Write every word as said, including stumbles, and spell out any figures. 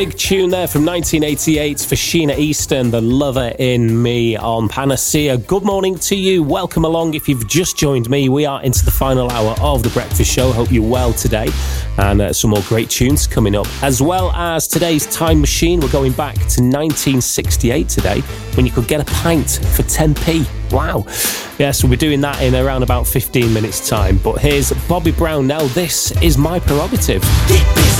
Big tune there from nineteen eighty-eight for Sheena Easton, The Lover in Me on Panacea. Good morning to you. Welcome along if you've just joined me. We are into the final hour of The Breakfast Show. Hope you're well today. And uh, some more great tunes coming up. As well as today's Time Machine. We're going back to nineteen sixty-eight today when you could get a pint for ten p. Wow. Yes, we'll be doing that in around about fifteen minutes time. But here's Bobby Brown now. This is My Prerogative. Get busy.